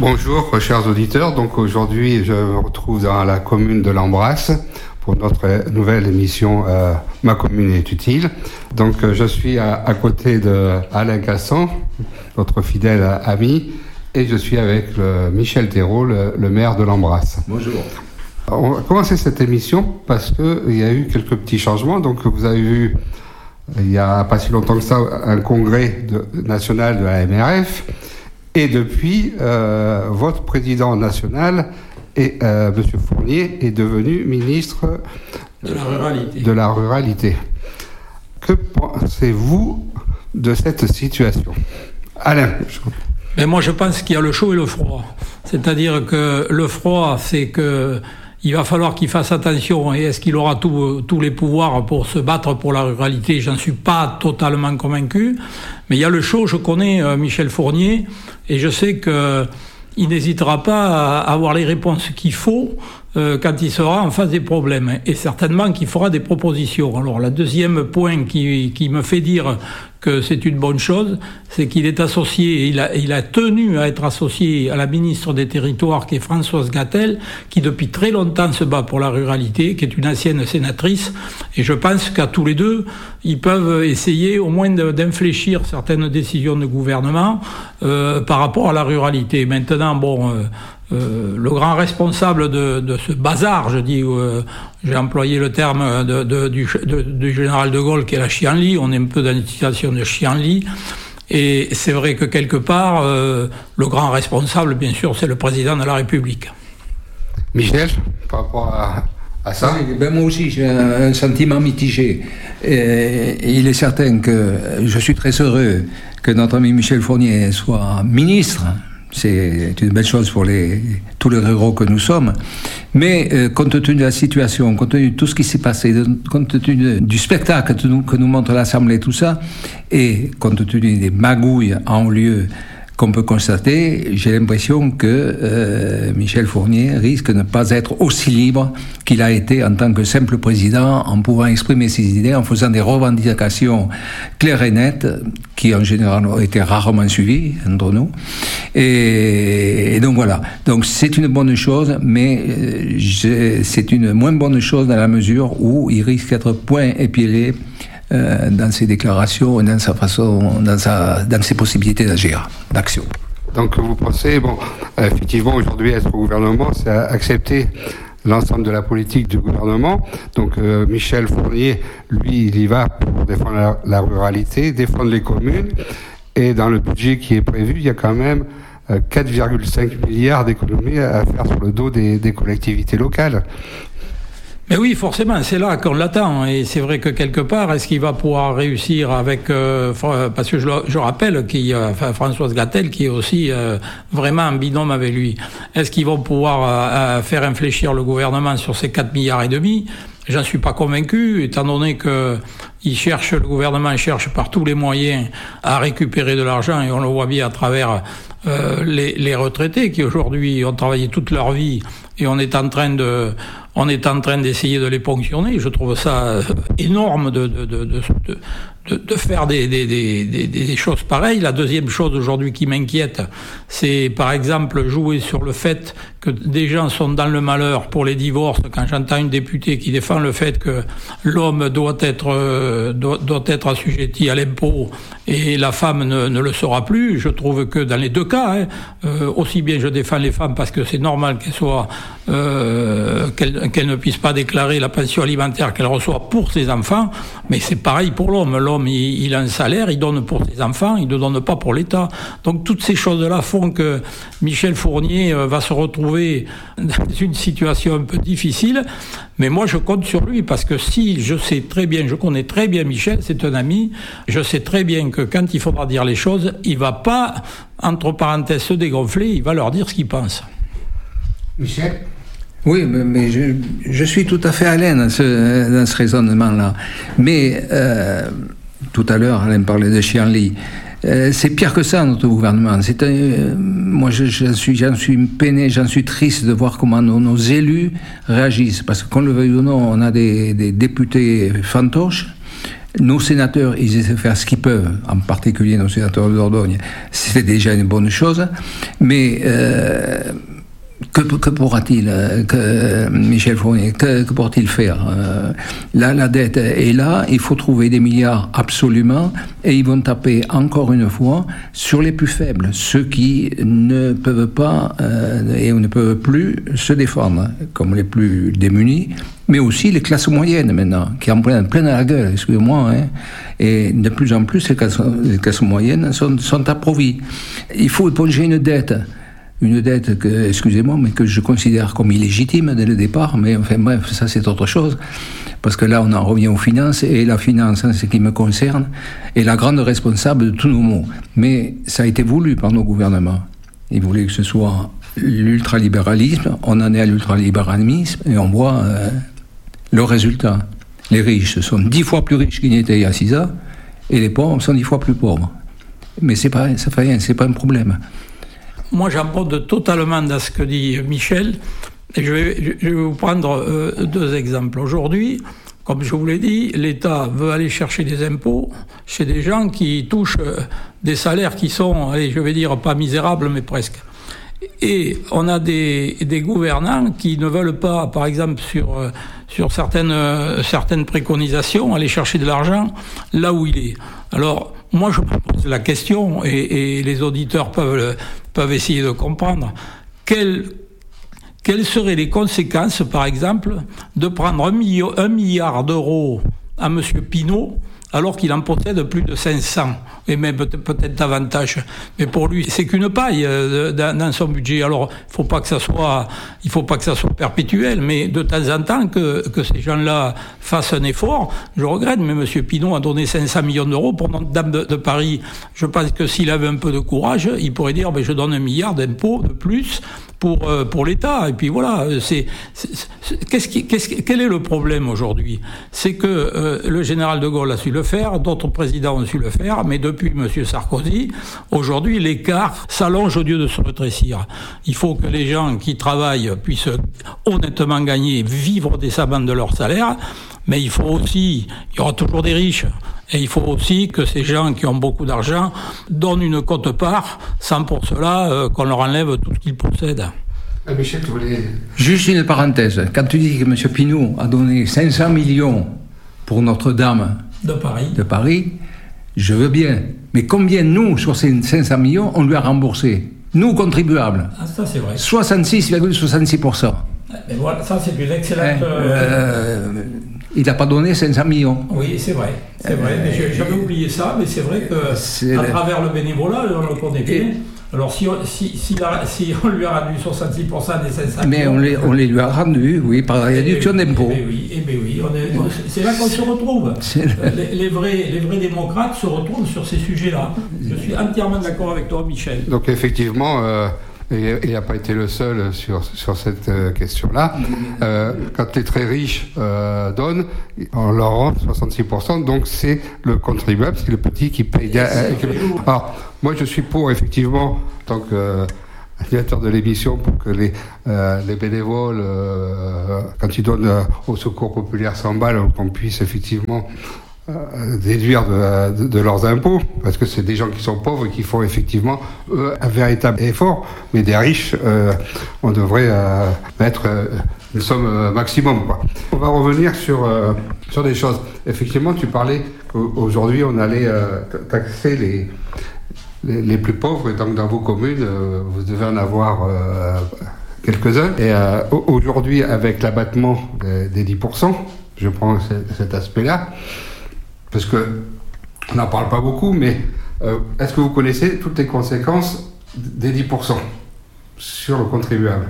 Bonjour, chers auditeurs. Donc aujourd'hui, je me retrouve dans la commune de l'Embrasse pour notre nouvelle émission Ma commune est utile. Donc je suis à côté de Alain Cassan, notre fidèle ami, et je suis avec Michel Thérault, le maire de l'Embrasse. Bonjour. On va commencer cette émission parce qu'il y a eu quelques petits changements. Donc vous avez vu, il n'y a pas si longtemps que ça, un congrès national de la MRF. Et depuis, votre président national, M. Fournier, est devenu ministre de la Ruralité. Que pensez-vous de cette situation ? Alain. Mais moi, je pense qu'il y a le chaud et le froid. C'est-à-dire que le froid, c'est que il va falloir qu'il fasse attention. Et est-ce qu'il aura tous les pouvoirs pour se battre pour la ruralité ? J'en suis pas totalement convaincu. Mais il y a le chaud. Je connais Michel Fournier et je sais qu'il n'hésitera pas à avoir les réponses qu'il faut quand il sera en face des problèmes. Et certainement qu'il fera des propositions. Alors, le deuxième point qui me fait dire que c'est une bonne chose, c'est qu'il est associé, il a tenu à être associé à la ministre des Territoires, qui est Françoise Gatel, qui depuis très longtemps se bat pour la ruralité, qui est une ancienne sénatrice, et je pense qu'à tous les deux, ils peuvent essayer au moins d'infléchir certaines décisions de gouvernement par rapport à la ruralité. Maintenant, le grand responsable de ce bazar, je dis, j'ai employé le terme du général de Gaulle, qui est la chienlit. On est un peu dans une situation de chienlit. Et c'est vrai que quelque part, le grand responsable, bien sûr, c'est le président de la République. Michel, par rapport à ça ? Oui, moi aussi, j'ai un sentiment mitigé. Et il est certain que je suis très heureux que notre ami Michel Fournier soit ministre. C'est une belle chose pour tous les ruraux que nous sommes. Mais compte tenu de la situation, compte tenu de tout ce qui s'est passé, compte tenu du spectacle que nous montre l'Assemblée, tout ça, et compte tenu des magouilles en lieu qu'on peut constater, j'ai l'impression que Michel Fournier risque de ne pas être aussi libre qu'il a été en tant que simple président, en pouvant exprimer ses idées, en faisant des revendications claires et nettes, qui en général ont été rarement suivies entre nous. Et donc voilà. Donc c'est une bonne chose, mais c'est une moins bonne chose dans la mesure où il risque d'être point épilé dans ses déclarations et dans sa façon, dans ses possibilités d'agir, d'action. Donc vous pensez, effectivement aujourd'hui être au gouvernement, c'est accepter l'ensemble de la politique du gouvernement. Donc Michel Fournier, lui, il y va pour défendre la ruralité, défendre les communes. Et dans le budget qui est prévu, il y a quand même 4,5 milliards d'économies à faire sur le dos des collectivités locales. Mais oui, forcément, c'est là qu'on l'attend. Et c'est vrai que quelque part, est-ce qu'il va pouvoir réussir avec... parce que je rappelle qu'il y a Françoise Gatel qui est aussi vraiment en binôme avec lui. Est-ce qu'ils vont pouvoir faire infléchir le gouvernement sur ces 4,5 milliards ? J'en suis pas convaincu, étant donné que le gouvernement cherche par tous les moyens à récupérer de l'argent, et on le voit bien à travers les retraités qui aujourd'hui ont travaillé toute leur vie, et on est en train d'essayer de les ponctionner. Je trouve ça énorme de faire des choses pareilles. La deuxième chose aujourd'hui qui m'inquiète, c'est par exemple jouer sur le fait que des gens sont dans le malheur pour les divorces. Quand j'entends une députée qui défend le fait que l'homme doit être assujetti à l'impôt et la femme ne le sera plus, je trouve que dans les deux cas, aussi bien je défends les femmes parce que c'est normal qu'elles ne puissent pas déclarer la pension alimentaire qu'elles reçoivent pour ses enfants, mais c'est pareil pour l'homme. L'homme, il a un salaire, il donne pour ses enfants, il ne donne pas pour l'État. Donc toutes ces choses-là font que Michel Fournier va se retrouver dans une situation un peu difficile, mais moi je compte sur lui parce que je connais très bien Michel, c'est un ami, je sais très bien que quand il faudra dire les choses, il ne va pas, entre parenthèses, se dégonfler, il va leur dire ce qu'il pense. Michel ? Oui, mais je suis tout à fait à l'aise dans ce raisonnement-là. Mais tout à l'heure, Alain parlait de chienlit. C'est pire que ça, notre gouvernement. Moi, j'en suis peiné, j'en suis triste de voir comment nos élus réagissent. Parce que, qu'on le veuille ou non, on a des députés fantoches Nos sénateurs, ils essaient de faire ce qu'ils peuvent, en particulier nos sénateurs de Dordogne. C'est déjà une bonne chose, mais que pourra-t-il, Michel Fournier, que pourra-t-il faire la dette est là, il faut trouver des milliards absolument, et ils vont taper encore une fois sur les plus faibles, ceux qui ne peuvent pas et ne peuvent plus se défendre, comme les plus démunis, mais aussi les classes moyennes maintenant, qui en prennent plein à la gueule, excusez-moi, hein, et de plus en plus les classes moyennes sont approvies. Il faut éponger une dette que, excusez-moi, mais que je considère comme illégitime dès le départ, mais enfin bref, ça c'est autre chose, parce que là on en revient aux finances, et la finance, ce qui me concerne, est la grande responsable de tous nos maux. Mais ça a été voulu par nos gouvernements. Ils voulaient que ce soit l'ultralibéralisme, on en est à l'ultralibéralisme, et on voit le résultat. Les riches sont 10 fois plus riches qu'ils n'étaient il y a 6 ans, et les pauvres sont 10 fois plus pauvres. Mais c'est pas, ça fait rien, c'est pas un problème. Moi, j'abonde totalement dans ce que dit Michel, et je vais vous prendre 2 exemples. Aujourd'hui, comme je vous l'ai dit, l'État veut aller chercher des impôts chez des gens qui touchent des salaires qui sont, allez, je vais dire, pas misérables, mais presque. Et on a des gouvernants qui ne veulent pas, par exemple, sur certaines préconisations, aller chercher de l'argent là où il est. Alors, moi, je me pose la question, et les auditeurs peuvent essayer de comprendre, quelles seraient les conséquences, par exemple, de prendre 1 milliard d'euros à M. Pinault, alors qu'il en possède plus de 500, et même peut-être davantage. Mais pour lui, c'est qu'une paille dans son budget. Alors, il ne faut pas que ça soit perpétuel, mais de temps en temps que ces gens-là fassent un effort. Je regrette, mais M. Pinault a donné 500 millions d'euros pour Notre-Dame de Paris. Je pense que s'il avait un peu de courage, il pourrait dire je donne 1 milliard d'impôts de plus pour l'État. Et puis voilà, quel est le problème aujourd'hui? C'est que le général de Gaulle a su le faire, d'autres présidents ont su le faire, mais depuis M. Sarkozy, aujourd'hui, l'écart s'allonge au lieu de se rétrécir. Il faut que les gens qui travaillent puissent honnêtement gagner, vivre décemment de leur salaire, mais il y aura toujours des riches. Et il faut aussi que ces gens qui ont beaucoup d'argent donnent une quote-part, sans pour cela qu'on leur enlève tout ce qu'ils possèdent. Michel, tu voulais... Juste une parenthèse. Quand tu dis que M. Pinault a donné 500 millions pour Notre-Dame de Paris, je veux bien. Mais combien, nous, sur ces 500 millions, on lui a remboursé? Nous, contribuables. Ah, ça, c'est vrai. 66,66%. Mais voilà, ça, c'est une excellente... Il n'a pas donné 500 millions. Oui, c'est vrai. C'est vrai. Mais j'avais oublié ça, mais c'est vrai qu'à travers le bénévolat, on le connaît bien. Alors, si on lui a rendu 66% des 500 mais millions... on les lui a rendus, oui, par la réduction d'impôts. Oui, c'est là qu'on se retrouve. Les vrais démocrates se retrouvent sur ces sujets-là. Je suis entièrement d'accord avec toi, Michel. Donc, effectivement... il n'a pas été le seul sur cette question-là. Quand les très riches donnent, on leur rend 66%, donc c'est le contribuable, c'est le petit qui paye. Alors, moi je suis pour, effectivement, en tant qu'animateur de l'émission, pour que les bénévoles, quand ils donnent au Secours populaire 100 balles, qu'on puisse effectivement déduire de leurs impôts, parce que c'est des gens qui sont pauvres et qui font effectivement un véritable effort, mais des riches, on devrait mettre une somme maximum, quoi. On va revenir sur des choses. Effectivement, tu parlais qu'aujourd'hui on allait taxer les plus pauvres, et donc dans vos communes, vous devez en avoir quelques-uns. Et aujourd'hui, avec l'abattement des 10%, je prends cet aspect-là, parce qu'on n'en parle pas beaucoup, mais est-ce que vous connaissez toutes les conséquences des 10% sur le contribuable?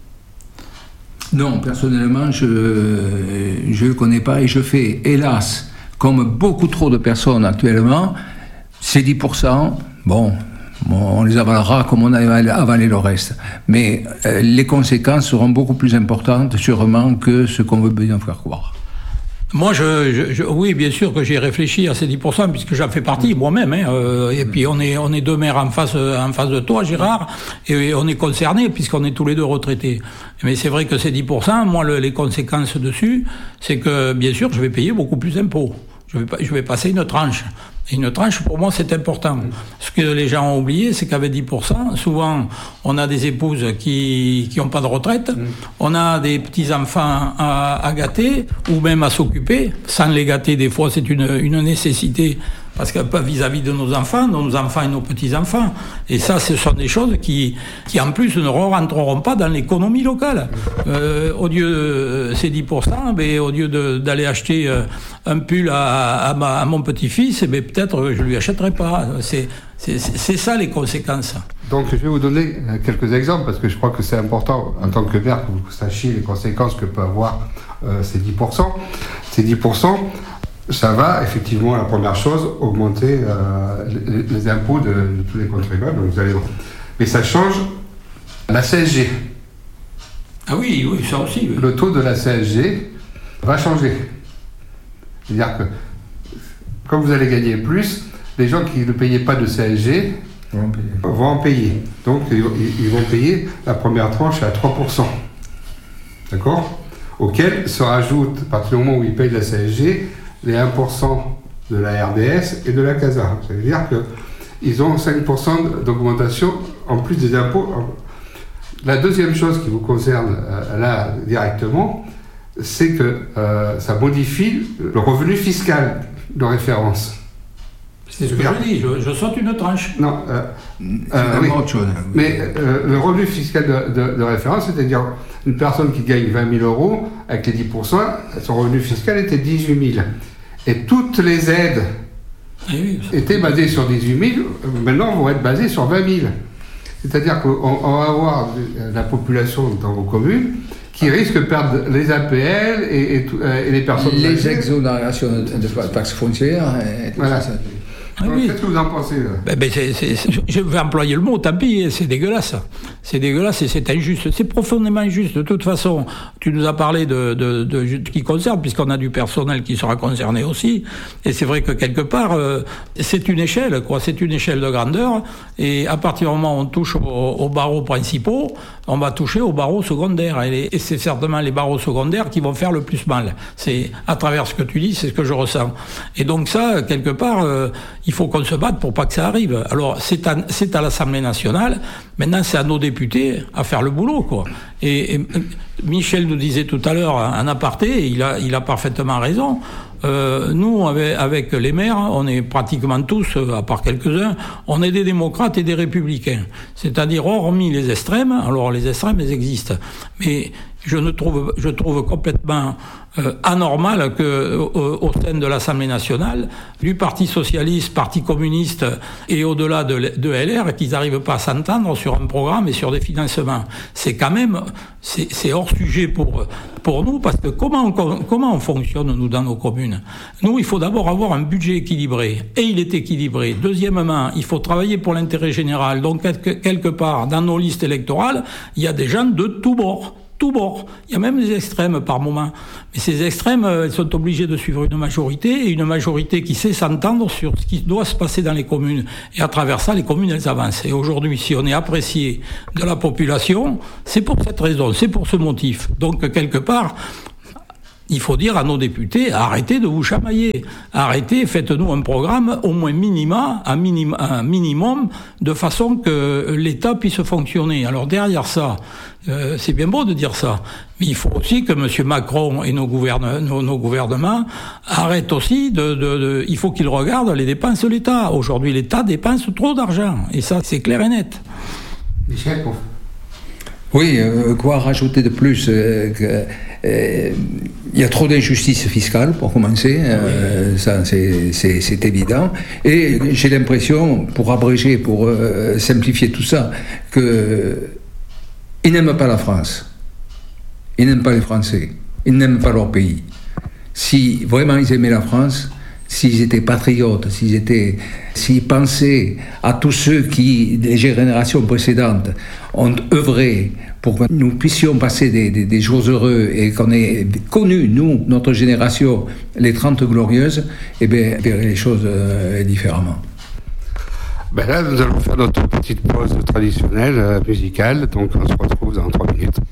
Non, personnellement, je ne le connais pas, et je fais, hélas, comme beaucoup trop de personnes actuellement, ces 10%, on les avalera comme on a avalé le reste. Mais les conséquences seront beaucoup plus importantes, sûrement, que ce qu'on veut bien faire croire. Moi, oui, bien sûr que j'ai réfléchi à ces 10%, puisque j'en fais partie moi-même. Et puis on est deux maires en face de toi, Gérard, et on est concernés puisqu'on est tous les deux retraités. Mais c'est vrai que ces 10%, moi, les conséquences dessus, c'est que bien sûr, je vais payer beaucoup plus d'impôts. je vais passer une tranche. Et une tranche, pour moi, c'est important. Ce que les gens ont oublié, c'est qu'avec 10%, souvent, on a des épouses qui n'ont pas de retraite, on a des petits-enfants à gâter, ou même à s'occuper. Sans les gâter, des fois, c'est une nécessité, parce que vis-à-vis de nos enfants et nos petits-enfants. Et ça, ce sont des choses qui en plus, ne rentreront pas dans l'économie locale. Au lieu de ces 10%, au lieu d'aller acheter un pull à mon petit-fils, peut-être je ne lui achèterai pas. C'est ça les conséquences. Donc je vais vous donner quelques exemples, parce que je crois que c'est important, en tant que maire, que vous sachiez les conséquences que peut avoir ces 10%. Ces 10%, ça va effectivement, la première chose, augmenter les impôts de tous les contribuables. Donc vous allez voir. Mais ça change la CSG. Ah oui, ça aussi. Oui. Le taux de la CSG va changer. C'est-à-dire que, comme vous allez gagner plus, les gens qui ne payaient pas de CSG vont en payer. Donc ils vont payer la première tranche à 3%. D'accord ? Auquel se rajoute, à partir du moment où ils payent la CSG, les 1% de la RDS et de la CASA. Ça veut dire qu'ils ont 5% d'augmentation en plus des impôts. La deuxième chose qui vous concerne là directement, c'est que ça modifie le revenu fiscal de référence. C'est ce que je dis, je saute une tranche. Non, c'est autre chose. Mais le revenu fiscal de référence, c'est-à-dire une personne qui gagne 20 000 euros, avec les 10%, son revenu fiscal était 18 000. Et toutes les aides étaient basées sur 18 000, maintenant vont être basées sur 20 000. C'est-à-dire qu'on va avoir la population dans vos communes qui risque de perdre les APL et les personnes... Les exonérations de taxes foncières... Voilà. Qu'est-ce que vous en pensez là ? Je vais employer le mot, tant pis, c'est dégueulasse. C'est dégueulasse et c'est injuste. C'est profondément injuste. De toute façon, tu nous as parlé de qui concerne, puisqu'on a du personnel qui sera concerné aussi. Et c'est vrai que quelque part, c'est une échelle, quoi. C'est une échelle de grandeur. Et à partir du moment où on touche aux barreaux principaux, on va toucher aux barreaux secondaires. Et c'est certainement les barreaux secondaires qui vont faire le plus mal. C'est à travers ce que tu dis, c'est ce que je ressens. Et donc ça, quelque part, il faut qu'on se batte pour pas que ça arrive. Alors, c'est à l'Assemblée nationale. Maintenant, c'est à nos députés à faire le boulot, quoi. Et Michel nous disait tout à l'heure, en aparté, il a parfaitement raison. Nous, avec les maires, on est pratiquement tous, à part quelques-uns, on est des démocrates et des républicains. C'est-à-dire, hormis les extrêmes, alors les extrêmes, ils existent. Mais je trouve complètement anormal qu'au sein de l'Assemblée nationale, du Parti socialiste, Parti communiste et au-delà de LR, qu'ils n'arrivent pas à s'entendre sur un programme et sur des financements. C'est quand même, c'est hors sujet pour nous, parce que comment on fonctionne, nous, dans nos communes ? Nous, il faut d'abord avoir un budget équilibré, et il est équilibré. Deuxièmement, il faut travailler pour l'intérêt général. Donc, quelque part, dans nos listes électorales, il y a des gens de tous bords. Il y a même des extrêmes par moment. Mais ces extrêmes, ils sont obligés de suivre une majorité, et une majorité qui sait s'entendre sur ce qui doit se passer dans les communes. Et à travers ça, les communes, elles avancent. Et aujourd'hui, si on est apprécié de la population, c'est pour cette raison, c'est pour ce motif. Donc, quelque part, il faut dire à nos députés, arrêtez de vous chamailler. Arrêtez, faites-nous un programme, au moins un minimum, de façon que l'État puisse fonctionner. Alors derrière ça, c'est bien beau de dire ça, mais il faut aussi que M. Macron et nos gouvernements arrêtent aussi il faut qu'ils regardent les dépenses de l'État. Aujourd'hui, l'État dépense trop d'argent, et ça, c'est clair et net. Michel, oui, quoi rajouter de plus il y a trop d'injustice fiscale, pour commencer, ça c'est évident. Et j'ai l'impression, pour abréger, pour simplifier tout ça, qu'ils n'aiment pas la France, ils n'aiment pas les Français, ils n'aiment pas leur pays. Si vraiment ils aimaient la France, s'ils étaient patriotes, s'ils pensaient à tous ceux qui, des générations précédentes, ont œuvré pour que nous puissions passer des jours heureux et qu'on ait connu, nous, notre génération, les 30 glorieuses, eh bien, verrait les choses différemment. Ben là, nous allons faire notre petite pause traditionnelle musicale, donc on se retrouve dans 3 minutes.